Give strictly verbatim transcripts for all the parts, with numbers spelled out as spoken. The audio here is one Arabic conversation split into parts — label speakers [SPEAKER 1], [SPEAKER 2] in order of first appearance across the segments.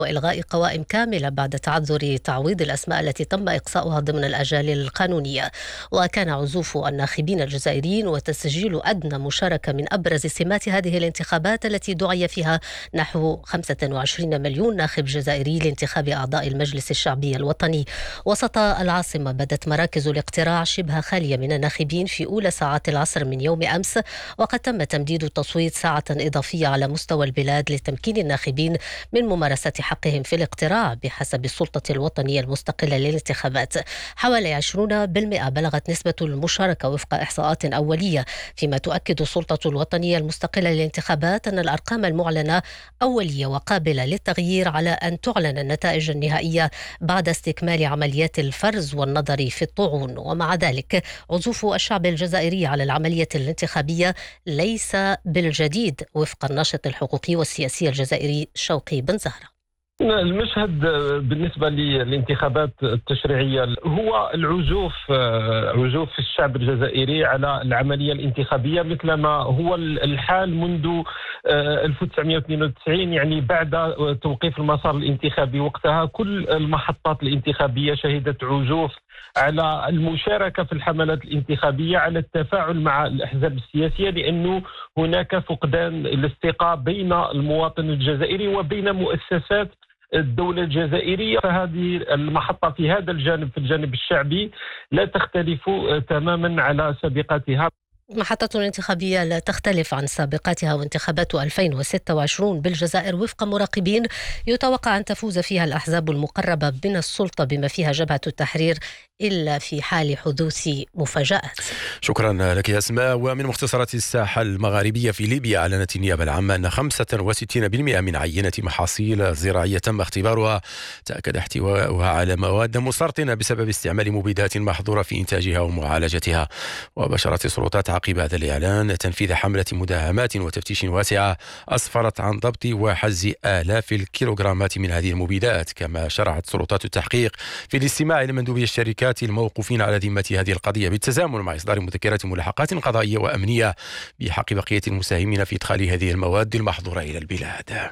[SPEAKER 1] وإلغاء قوائم كاملة بعد تعذر تعويض الأسماء التي تم إقصاؤها ضمن الأجال القانونية. وكان عزوف الناخبين الجزائريين وتسجيل أدنى مشاركة من أبرز سمات هذه الانتخابات التي دعي فيها نحو خمسة وعشرين مليون ناخب جزائري لانتخاب أعضاء المجلس الشعبي الوطني. وسط العاصمة بدت مراكز الاقتراع شبه خالية من الناخبين في أولى ساعات العصر من يوم أمس، وقد تم تمديد التصويت ساعة إضافية على مستوى البلاد لتمكين الناخبين من ممارسة حقهم في الاقتراع بحسب السلطة الوطنية المستقلة للانتخابات. حوالي عشرين بالمئة بلغت نسبة المشاركة وفق إحصاءات أولية، فيما تؤكد السلطة الوطنية المستقلة للانتخابات أن الأرقام المعلنة أولية وقابلة للتغيير على أن تعلن النتائج النهائية بعد استكمال عمليات الفرز والنظر في الطعون. ومع ذلك عزوف الشعب الجزائري على العملية الانتخابية ليس بالجديد وفق الناشط الحقوقي والسياسي الجزائري شوقي بن زهرة.
[SPEAKER 2] المشهد بالنسبة للانتخابات التشريعية هو العزوف عزوف الشعب الجزائري على العملية الانتخابية مثلما هو الحال منذ ألف وتسعمائة واثنين وتسعين، يعني بعد توقيف المسار الانتخابي. وقتها كل المحطات الانتخابية شهدت عزوف على المشاركة في الحملات الانتخابية، على التفاعل مع الأحزاب السياسية، لأنه هناك فقدان الثقة بين المواطن الجزائري وبين مؤسسات الدولة الجزائرية. فهذه المحطة في هذا الجانب في الجانب الشعبي لا تختلف تماما على سابقتها.
[SPEAKER 1] محطة الانتخابية لا تختلف عن سابقاتها، وانتخابات ألفين وستة وعشرين بالجزائر وفق مراقبين يتوقع أن تفوز فيها الأحزاب المقربة من السلطة بما فيها جبهة التحرير، إلا في حال حدوث مفاجآت.
[SPEAKER 3] شكرا لك يا أسماء. ومن مختصرات الساحة المغاربية في ليبيا، أعلنت النيابة العامة أن خمسة وستين بالمئة من عينة محاصيل زراعية تم اختبارها تأكد احتوائها على مواد مسرطنة بسبب استعمال مبيدات محظورة في إنتاجها ومعالجتها. وبشرت السلطات عقب هذا الإعلان تنفيذ حملة مداهمات وتفتيش واسعة أسفرت عن ضبط وحجز آلاف الكيلوغرامات من هذه المبيدات. كما شرعت سلطات التحقيق في الاستماع إلى مندوبي الشركات الموقوفين على ذمة هذه القضية بالتزامن مع إصدار مذكرات ملاحقات قضائية وأمنية بحق بقية المساهمين في إدخال هذه المواد المحظورة إلى البلاد.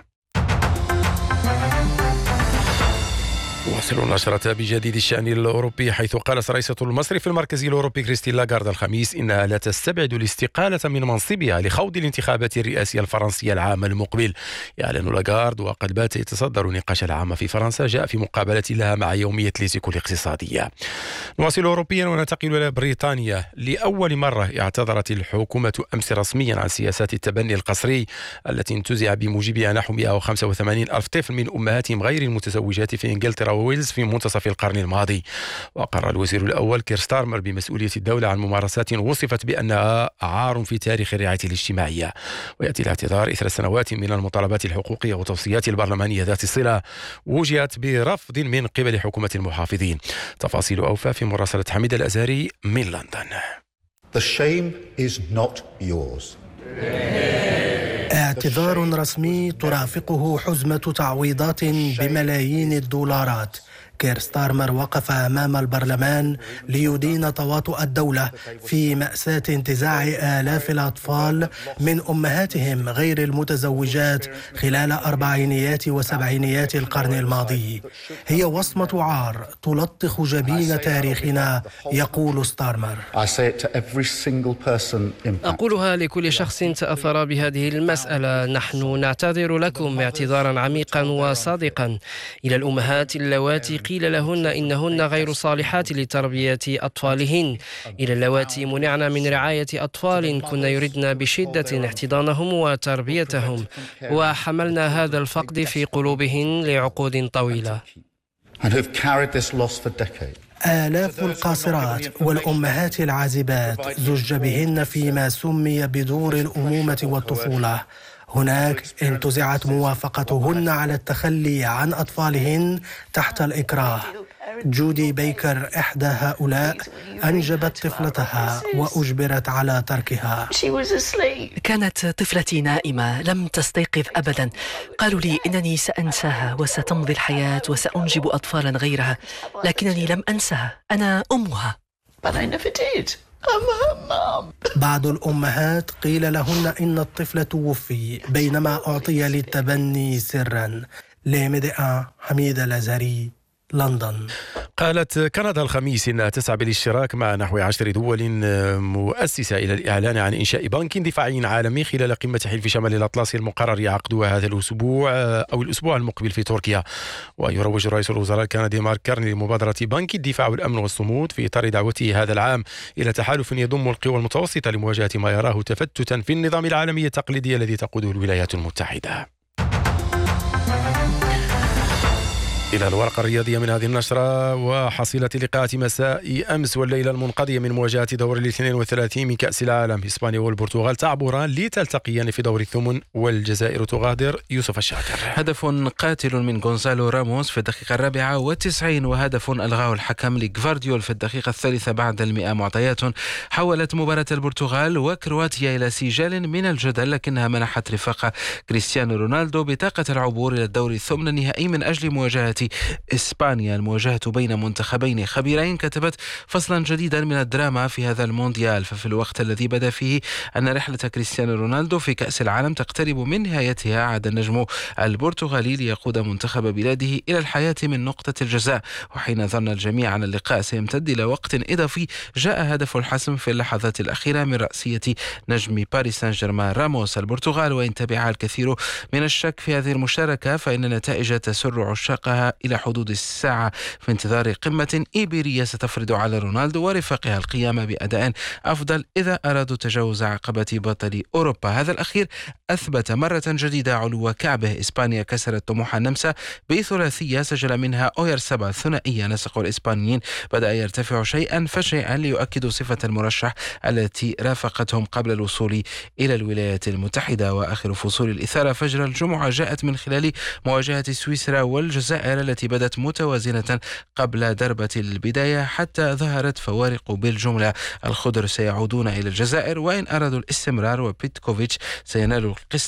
[SPEAKER 3] واصل نشرة بجديد الشأن الأوروبي، حيث قالت رئيسة المصرف المركزي الأوروبي كريستين لاغارد الخميس إنها لا تستبعد الاستقالة من منصبها لخوض الانتخابات الرئاسية الفرنسية العام المقبل. يعلن لاغارد وقد بات يتصدر النقاش العام في فرنسا جاء في مقابلة لها مع يومية ليزيكو الاقتصادية. نواصل أوروبيا وننتقل إلى بريطانيا. لأول مرة اعتذرت الحكومة أمس رسميا عن سياسات التبني القسري التي انتزع بموجبها نحو مئة وخمسة وثمانين ألف طفل من أمهاتهم غير المتزوجات في إنجلترا وويلز في منتصف القرن الماضي. وقرر الوزير الأول كير ستارمر بمسؤولية الدولة عن ممارسات وصفت بأنها عار في تاريخ الرعاية الاجتماعية. ويأتي الاعتذار إثر سنوات من المطالبات الحقوقية والتوصيات البرلمانية ذات الصلة وجهت برفض من قبل حكومة المحافظين. تفاصيل أوفى في مراسلة حميد الأزهري من لندن.
[SPEAKER 4] The shame is not yours.
[SPEAKER 5] اعتذار رسمي ترافقه حزمة تعويضات بملايين الدولارات. كير ستارمر وقف أمام البرلمان ليدين تواطؤ الدولة في مأساة انتزاع آلاف الأطفال من أمهاتهم غير المتزوجات خلال أربعينيات وسبعينيات القرن الماضي. هي وصمة عار تلطخ جبين تاريخنا، يقول ستارمر.
[SPEAKER 6] أقولها لكل شخص تأثر بهذه المسألة. نحن نعتذر لكم اعتذارا عميقا وصادقا إلى الأمهات اللواتي قيل لهن إنهن غير صالحات لتربية أطفالهن، إلى اللواتي منعن من رعاية أطفال كنا يردن بشدة احتضانهم وتربيتهم، وحملنا هذا الفقد في قلوبهن لعقود طويلة.
[SPEAKER 5] آلاف القاصرات والأمهات العازبات زج بهن فيما سمي بدور الأمومة والطفولة. هناك انتزعت موافقتهن على التخلي عن أطفالهن تحت الإكراه. جودي بيكر إحدى هؤلاء أنجبت طفلتها وأجبرت على تركها.
[SPEAKER 7] كانت طفلتي نائمة لم تستيقظ أبدا. قالوا لي إنني سأنساها وستمضي الحياة وسأنجب أطفالا غيرها، لكنني لم أنسها. أنا أمها.
[SPEAKER 5] بعض الأمهات قيل لهن إن الطفل توفي بينما أعطي للتبني سرا. لميديا حميد الأزهري، لندن.
[SPEAKER 3] قالت كندا الخميس إنها تسعى بالاشتراك مع نحو عشر دول مؤسسة إلى الإعلان عن إنشاء بنك دفاعي عالمي خلال قمة حلف شمال الأطلسي المقرر عقدها هذا الأسبوع أو الأسبوع المقبل في تركيا. ويروج رئيس الوزراء الكندي مارك كارني لمبادرة بنك الدفاع والأمن والصمود في إطار دعوته هذا العام إلى تحالف يضم القوى المتوسطة لمواجهة ما يراه تفتتا في النظام العالمي التقليدي الذي تقوده الولايات المتحدة. إلى الورقة الرياضية من هذه النشرة، وحصيلة لقاءات مساء أمس والليلة المنقضية من مواجهة دور الاثنين والثلاثين من كأس العالم، إسبانيا والبرتغال تعبران لتلتقيان في دور الثمن والجزائر تغادر. يوسف الشاكر.
[SPEAKER 8] هدف قاتل من غونزالو راموس في الدقيقة الرابعة والتسعين، وهدف ألغاه الحكم لغفارديول في الدقيقة الثالثة بعد المئة. معطيات حولت مباراة البرتغال وكرواتيا إلى سجال من الجدل، لكنها منحت رفاق كريستيانو رونالدو بطاقة العبور إلى الدور الثمن النهائي من أجل مواجهة إسبانيا. المواجهة بين منتخبين خبيرين كتبت فصلا جديدا من الدراما في هذا المونديال، ففي الوقت الذي بدا فيه أن رحلة كريستيانو رونالدو في كأس العالم تقترب من نهايتها، عاد النجم البرتغالي ليقود منتخب بلاده إلى الحياة من نقطة الجزاء. وحين ظن الجميع أن اللقاء سيمتد إلى وقت إضافي، جاء هدف الحسم في اللحظات الأخيرة من رأسية نجم باريس سان جيرمان راموس. البرتغال وإن تبعها الكثير من الشك في هذه المشاركة، فإن النتائج تسر عشاقها إلى حدود الساعة في انتظار قمة إيبيرية ستفرض على رونالدو ورفاقها القيام بأداء أفضل إذا أرادوا تجاوز عقبة بطل أوروبا. هذا الأخير أثبت مرة جديدة علو كعبه. إسبانيا كسرت طموح النمسا بثلاثية سجل منها أويرسابال ثنائية. نسق الإسبانيين بدأ يرتفع شيئا فشيئا ليؤكدوا صفة المرشح التي رافقتهم قبل الوصول إلى الولايات المتحدة. وآخر فصول الإثارة فجر الجمعة جاءت من خلال مواجهة سويسرا والجزائر التي بدت متوازنة قبل ضربة البداية حتى ظهرت فوارق بالجملة. الخضر سيعودون إلى الجزائر وإن أرادوا الاستمرار، وبيتكوفيتش سينال القسط